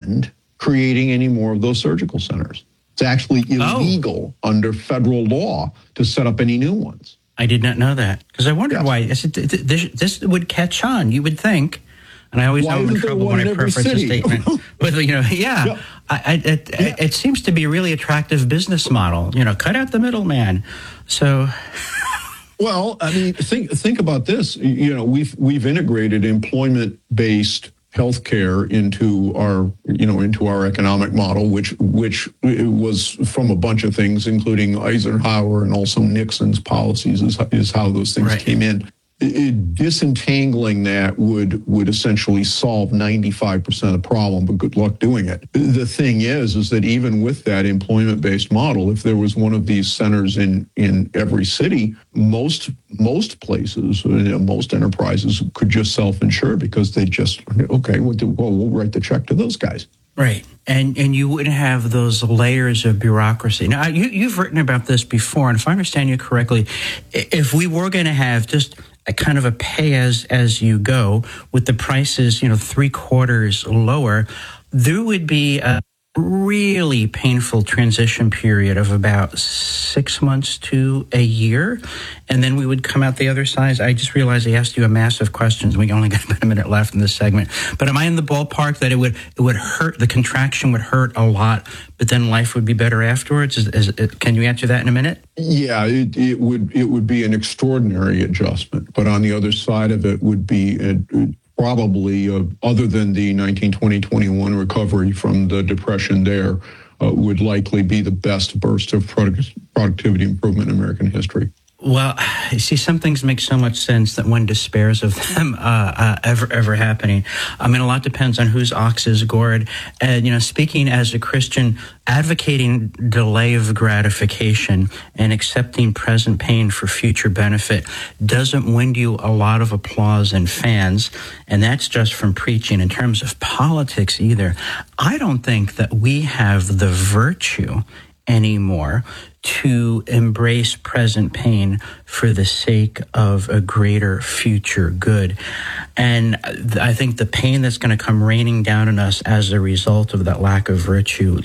recommend creating any more of those surgical centers. It's actually illegal under federal law to set up any new ones. I did not know that, because I wondered why. This would catch on, you would think. And I always know I'm in trouble when I preface a statement. But, it seems to be a really attractive business model. Cut out the middleman. So... Well, I mean, think about this. We've integrated employment-based healthcare into our economic model, which was from a bunch of things, including Eisenhower and also Nixon's policies, is how those things came in. Disentangling that would essentially solve 95% of the problem, but good luck doing it. The thing is that even with that employment-based model, if there was one of these centers in every city, most places, most enterprises could just self-insure because they just, we'll write the check to those guys. Right. And you wouldn't have those layers of bureaucracy. Now, you've written about this before, and if I understand you correctly, if we were going to have just a kind of a pay as you go with the prices, 3/4 lower, there would be a really painful transition period of about 6 months to a year, and then we would come out the other side. I just realized I asked you a massive question. We only got about a minute left in this segment, but am I in the ballpark that it would hurt? The contraction would hurt a lot, but then life would be better afterwards. Can you answer that in a minute? Yeah, it would be an extraordinary adjustment, but on the other side of it would be probably, other than the 1920-21 recovery from the Depression there, would likely be the best burst of productivity improvement in American history. Well, you see, some things make so much sense that one despairs of them ever happening. I mean, a lot depends on whose ox is gored. And, speaking as a Christian, advocating delay of gratification and accepting present pain for future benefit doesn't win you a lot of applause and fans. And that's just from preaching. In terms of politics either, I don't think that we have the virtue anymore to embrace present pain for the sake of a greater future good. And I think the pain that's going to come raining down on us as a result of that lack of virtue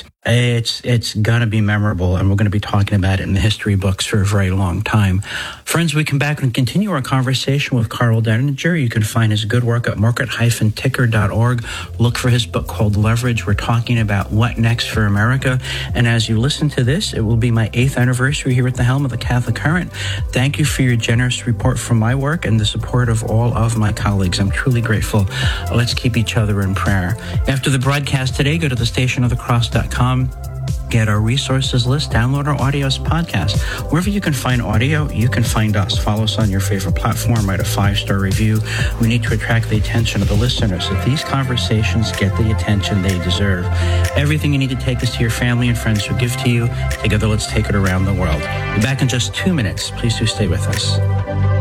it's going to be memorable, and we're going to be talking about it in the history books for a very long time. Friends, we come back and continue our conversation with Karl Denninger. You can find his good work at market-ticker.org. Look for his book called Leverage. We're talking about what next for America. And as you listen to this, it will be my 8th anniversary here at the helm of the Catholic Current. Thank you for your generous support for my work and the support of all of my colleagues. I'm truly grateful. Let's keep each other in prayer. After the broadcast today, go to thestationofthecross.com. Get our resources list, download our audios podcast. Wherever you can find audio, you can find us. Follow us on your favorite platform, write a 5-star review. We need to attract the attention of the listeners so these conversations get the attention they deserve. Everything you need to take is to your family and friends who give to you. Together, let's take it around the world. We'll be back in just 2 minutes. Please do stay with us.